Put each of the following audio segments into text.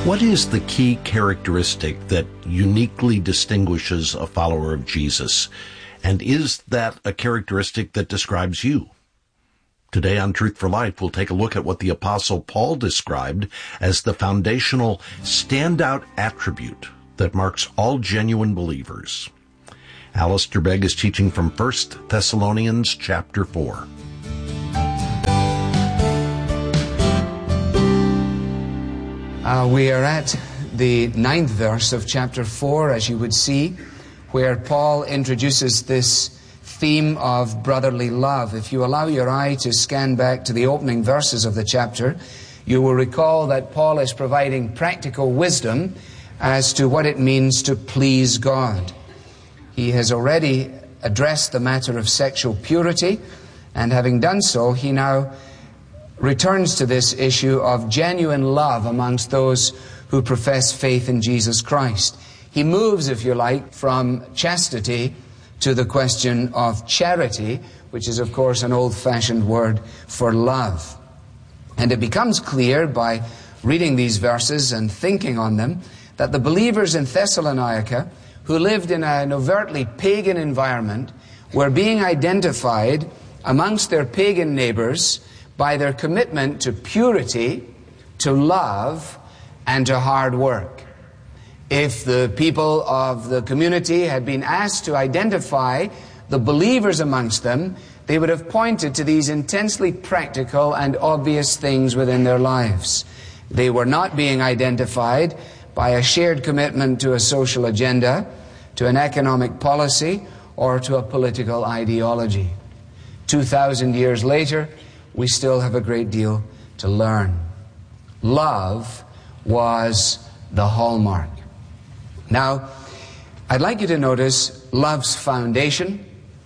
What is the key characteristic that uniquely distinguishes a follower of Jesus? And is that a characteristic that describes you? Today on Truth for Life, we'll take a look at what the Apostle Paul described as the foundational standout attribute that marks all genuine believers. Alistair Begg is teaching from 1 Thessalonians chapter 4. We are at the 9th verse of chapter 4, as you would see, where Paul introduces this theme of brotherly love. If you allow your eye to scan back to the opening verses of the chapter, you will recall that Paul is providing practical wisdom as to what it means to please God. He has already addressed the matter of sexual purity, and having done so, he now returns to this issue of genuine love amongst those who profess faith in Jesus Christ. He moves, if you like, from chastity to the question of charity, which is, of course, an old-fashioned word for love. And it becomes clear by reading these verses and thinking on them that the believers in Thessalonica, who lived in an overtly pagan environment, were being identified amongst their pagan neighbors by their commitment to purity, to love, and to hard work. If the people of the community had been asked to identify the believers amongst them, they would have pointed to these intensely practical and obvious things within their lives. They were not being identified by a shared commitment to a social agenda, to an economic policy, or to a political ideology. 2,000 years later, we still have a great deal to learn. Love was the hallmark. Now, I'd like you to notice love's foundation,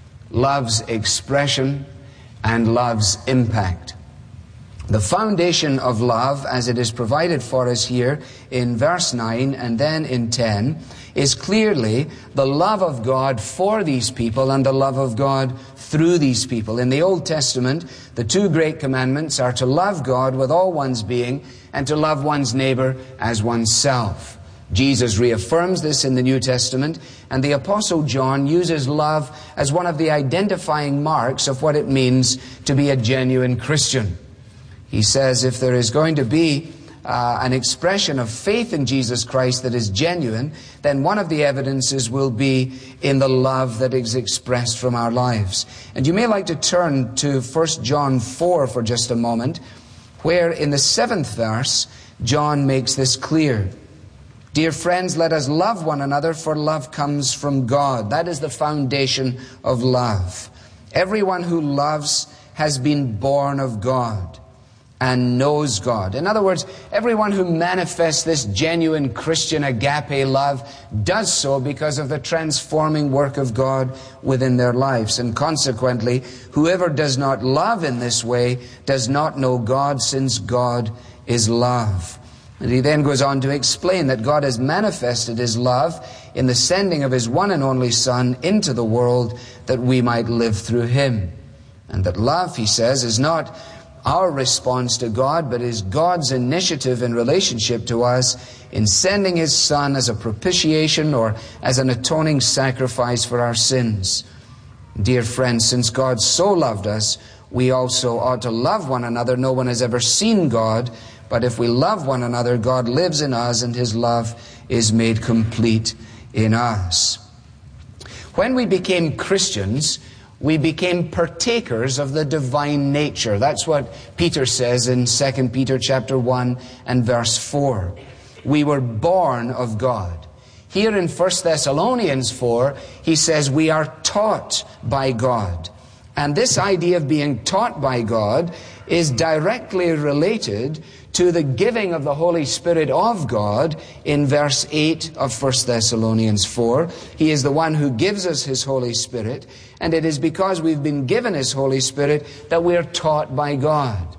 love's expression, and love's impact. The foundation of love, as it is provided for us here in verse 9 and then in 10, is clearly the love of God for these people and the love of God through these people. In the Old Testament, the two great commandments are to love God with all one's being and to love one's neighbor as oneself. Jesus reaffirms this in the New Testament, and the Apostle John uses love as one of the identifying marks of what it means to be a genuine Christian. He says if there is going to be an expression of faith in Jesus Christ that is genuine, then one of the evidences will be in the love that is expressed from our lives. And you may like to turn to 1 John 4 for just a moment, where in the 7th verse, John makes this clear. Dear friends, let us love one another, for love comes from God. That is the foundation of love. Everyone who loves has been born of God and knows God. In other words, everyone who manifests this genuine Christian agape love does so because of the transforming work of God within their lives. And consequently, whoever does not love in this way does not know God, since God is love. And he then goes on to explain that God has manifested His love in the sending of His one and only Son into the world that we might live through Him. And that love, he says, is not our response to God, but is God's initiative in relationship to us in sending His Son as a propitiation or as an atoning sacrifice for our sins. Dear friends, since God so loved us, we also ought to love one another. No one has ever seen God, but if we love one another, God lives in us and His love is made complete in us. When we became Christians, we became partakers of the divine nature. That's what Peter says in 2 Peter chapter 1 and verse 4. We were born of God. Here in 1 Thessalonians 4, he says we are taught by God. And this idea of being taught by God is directly related to the giving of the Holy Spirit of God in verse 8 of 1 Thessalonians 4. He is the one who gives us His Holy Spirit, and it is because we've been given His Holy Spirit that we are taught by God.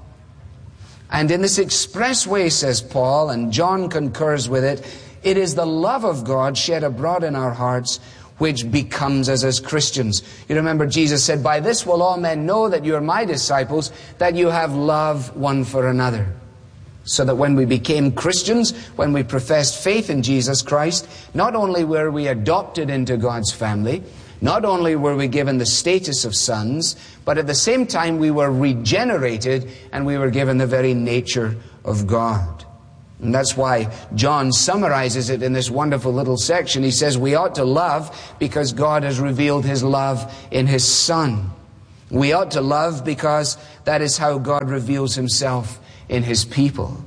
And in this express way, says Paul, and John concurs with it, it is the love of God shed abroad in our hearts which becomes us as Christians. You remember Jesus said, by this will all men know that you are my disciples, that you have love one for another. So that when we became Christians, when we professed faith in Jesus Christ, not only were we adopted into God's family, not only were we given the status of sons, but at the same time we were regenerated and we were given the very nature of God. And that's why John summarizes it in this wonderful little section. He says we ought to love because God has revealed His love in His Son. We ought to love because that is how God reveals Himself in His people.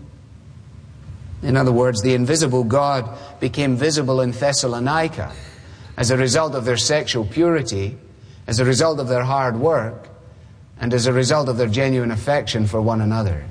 In other words, the invisible God became visible in Thessalonica as a result of their sexual purity, as a result of their hard work, and as a result of their genuine affection for one another.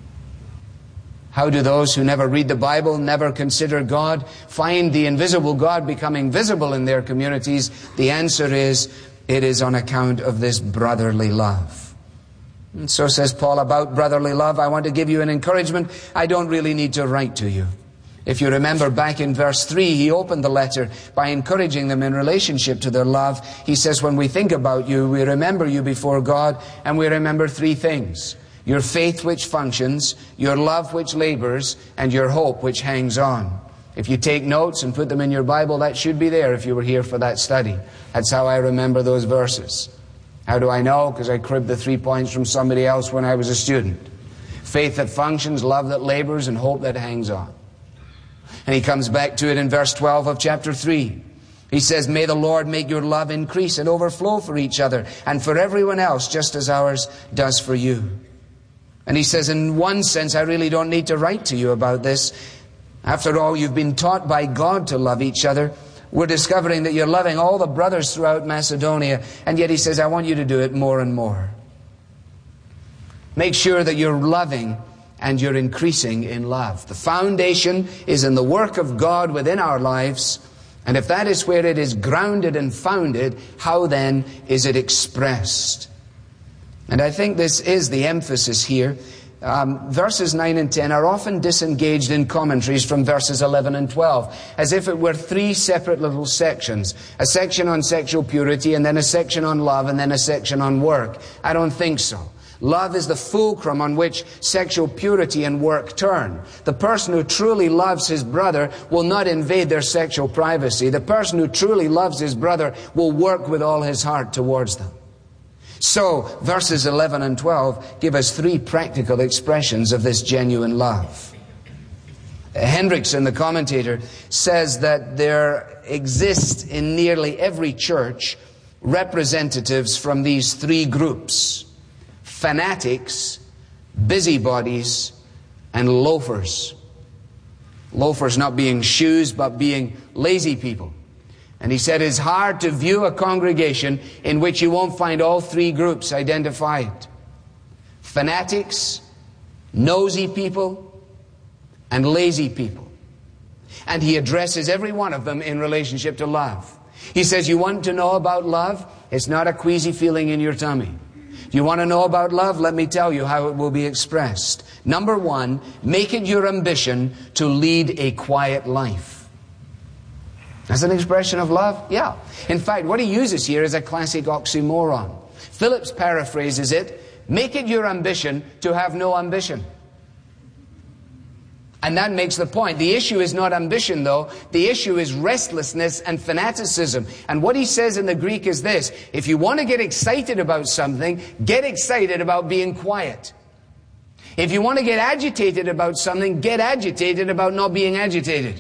How do those who never read the Bible, never consider God, find the invisible God becoming visible in their communities? The answer is, it is on account of this brotherly love. And so says Paul about brotherly love, I want to give you an encouragement. I don't really need to write to you. If you remember back in verse 3, he opened the letter by encouraging them in relationship to their love. He says, when we think about you, we remember you before God, and we remember three things. Your faith which functions, your love which labors, and your hope which hangs on. If you take notes and put them in your Bible, that should be there if you were here for that study. That's how I remember those verses. How do I know? Because I cribbed the 3 points from somebody else when I was a student. Faith that functions, love that labors, and hope that hangs on. And he comes back to it in verse 12 of chapter 3. He says, may the Lord make your love increase and overflow for each other and for everyone else, just as ours does for you. And he says, in one sense, I really don't need to write to you about this. After all, you've been taught by God to love each other. We're discovering that you're loving all the brothers throughout Macedonia. And yet he says, I want you to do it more and more. Make sure that you're loving and you're increasing in love. The foundation is in the work of God within our lives. And if that is where it is grounded and founded, how then is it expressed? And I think this is the emphasis here. Verses 9 and 10 are often disengaged in commentaries from verses 11 and 12, as if it were three separate little sections. A section on sexual purity, and then a section on love, and then a section on work. I don't think so. Love is the fulcrum on which sexual purity and work turn. The person who truly loves his brother will not invade their sexual privacy. The person who truly loves his brother will work with all his heart towards them. So, verses 11 and 12 give us three practical expressions of this genuine love. Hendrickson, the commentator, says that there exist in nearly every church representatives from these three groups: fanatics, busybodies, and loafers. Loafers not being shoes, but being lazy people. And he said it's hard to view a congregation in which you won't find all three groups identified: fanatics, nosy people, and lazy people. And he addresses every one of them in relationship to love. He says, you want to know about love? It's not a queasy feeling in your tummy. You want to know about love? Let me tell you how it will be expressed. Number one, make it your ambition to lead a quiet life. That's an expression of love? Yeah. In fact, what he uses here is a classic oxymoron. Phillips paraphrases it, make it your ambition to have no ambition. And that makes the point. The issue is not ambition, though. The issue is restlessness and fanaticism. And what he says in the Greek is this: if you want to get excited about something, get excited about being quiet. If you want to get agitated about something, get agitated about not being agitated.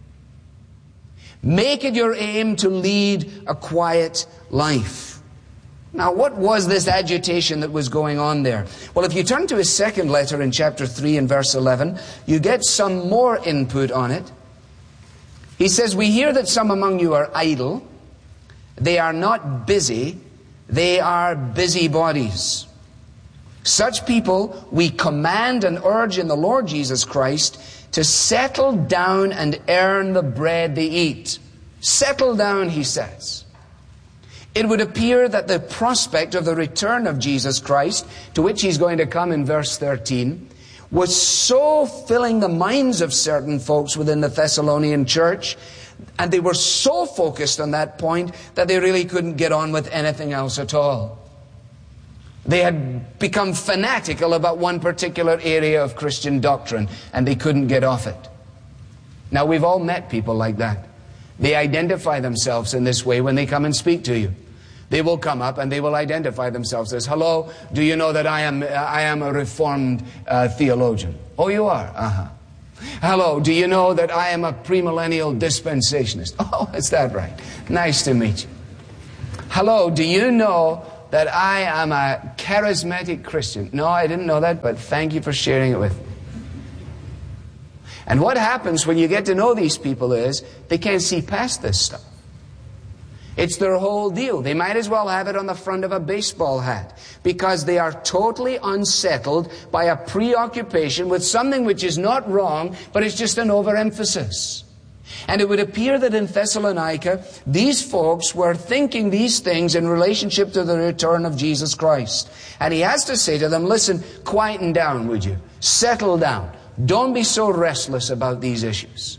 Make it your aim to lead a quiet life. Now, what was this agitation that was going on there? Well, if you turn to his second letter in chapter 3 and verse 11, you get some more input on it. He says, we hear that some among you are idle. They are not busy. They are busybodies. Such people we command and urge in the Lord Jesus Christ to settle down and earn the bread they eat. Settle down, he says. It would appear that the prospect of the return of Jesus Christ, to which he's going to come in verse 13, was so filling the minds of certain folks within the Thessalonian church, and they were so focused on that point that they really couldn't get on with anything else at all. They had become fanatical about one particular area of Christian doctrine, and they couldn't get off it. Now, we've all met people like that. They identify themselves in this way when they come and speak to you. They will come up and they will identify themselves as, hello, do you know that I am a Reformed theologian? Oh, you are? Uh-huh. Hello, do you know that I am a premillennial dispensationist? Oh, is that right? Nice to meet you. Hello, do you know that I am a charismatic Christian? No, I didn't know that, but thank you for sharing it with me. And what happens when you get to know these people is they can't see past this stuff. It's their whole deal. They might as well have it on the front of a baseball hat, because they are totally unsettled by a preoccupation with something which is not wrong, but it's just an overemphasis. And it would appear that in Thessalonica, these folks were thinking these things in relationship to the return of Jesus Christ. And he has to say to them, listen, quieten down, would you? Settle down. Don't be so restless about these issues.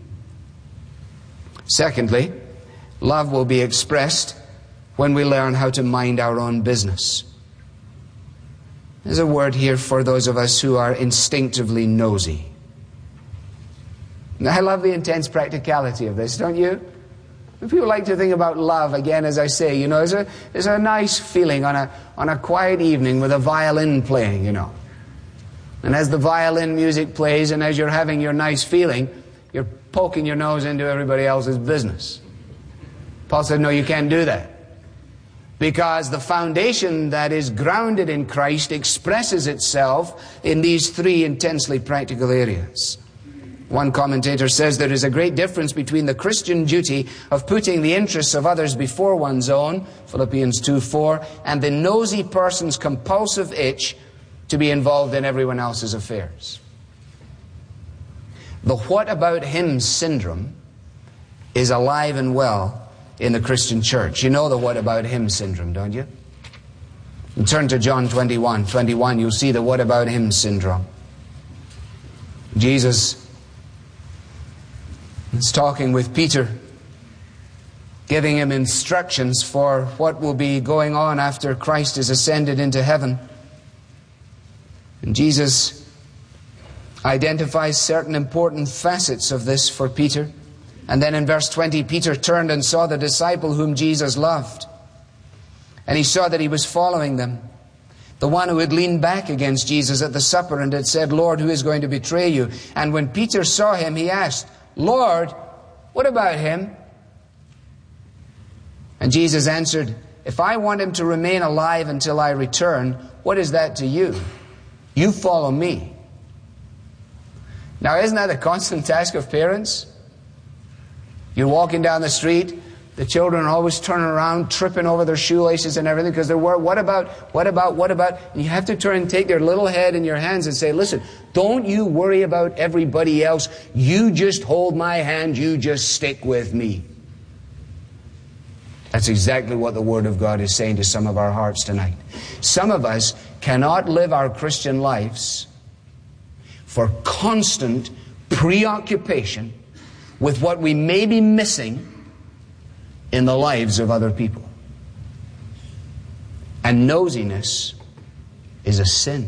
Secondly, love will be expressed when we learn how to mind our own business. There's a word here for those of us who are instinctively nosy. I love the intense practicality of this, don't you? People like to think about love, again, as I say, you know, there's a nice feeling on a quiet evening with a violin playing, you know. And as the violin music plays and as you're having your nice feeling, you're poking your nose into everybody else's business. Paul said, no, you can't do that. Because the foundation that is grounded in Christ expresses itself in these three intensely practical areas. One commentator says there is a great difference between the Christian duty of putting the interests of others before one's own, Philippians 2:4, and the nosy person's compulsive itch to be involved in everyone else's affairs. The what about him syndrome is alive and well in the Christian church. You know the what about him syndrome, don't you? And turn to John 21, you'll see the what about him syndrome. Jesus is talking with Peter, giving him instructions for what will be going on after Christ is ascended into heaven. And Jesus identifies certain important facets of this for Peter. And then in verse 20, Peter turned and saw the disciple whom Jesus loved. And he saw that he was following them. The one who had leaned back against Jesus at the supper and had said, Lord, who is going to betray you? And when Peter saw him, he asked, Lord, what about him? And Jesus answered, if I want him to remain alive until I return, what is that to you? You follow me. Now, isn't that a constant task of parents? You're walking down the street, the children are always turning around, tripping over their shoelaces and everything because they're worried, what about? And you have to turn and take their little head in your hands and say, listen, don't you worry about everybody else. You just hold my hand, you just stick with me. That's exactly what the Word of God is saying to some of our hearts tonight. Some of us cannot live our Christian lives for constant preoccupation with what we may be missing in the lives of other people. And nosiness is a sin.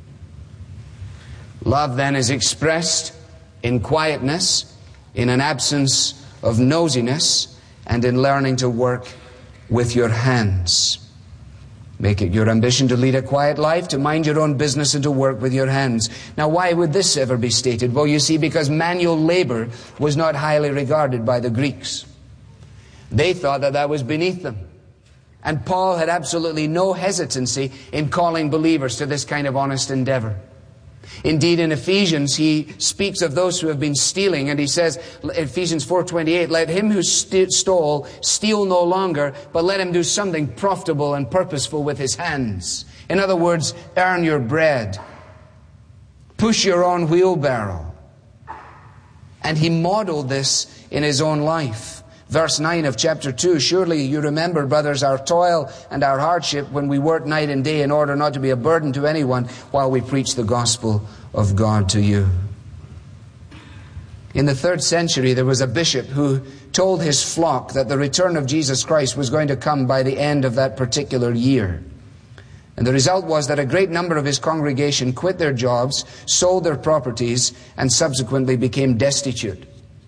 Love then is expressed in quietness, in an absence of nosiness, and in learning to work with your hands. Make it your ambition to lead a quiet life, to mind your own business, and to work with your hands. Now, why would this ever be stated? Well, you see, because manual labor was not highly regarded by the Greeks. They thought that that was beneath them. And Paul had absolutely no hesitancy in calling believers to this kind of honest endeavor. Indeed, in Ephesians, he speaks of those who have been stealing, and he says, Ephesians 4:28, let him who stole steal no longer, but let him do something profitable and purposeful with his hands. In other words, earn your bread. Push your own wheelbarrow. And he modeled this in his own life. Verse 9 of chapter 2, surely you remember, brothers, our toil and our hardship when we work night and day in order not to be a burden to anyone while we preach the gospel of God to you. In the 3rd century, there was a bishop who told his flock that the return of Jesus Christ was going to come by the end of that particular year. And the result was that a great number of his congregation quit their jobs, sold their properties, and subsequently became destitute.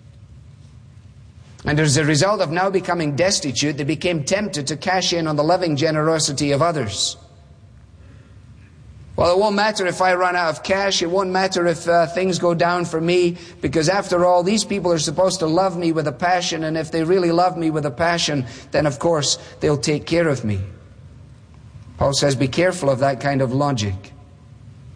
And as a result of now becoming destitute, they became tempted to cash in on the loving generosity of others. Well, it won't matter if I run out of cash. It won't matter if things go down for me, because after all, these people are supposed to love me with a passion, and if they really love me with a passion, then of course they'll take care of me. Paul says, be careful of that kind of logic.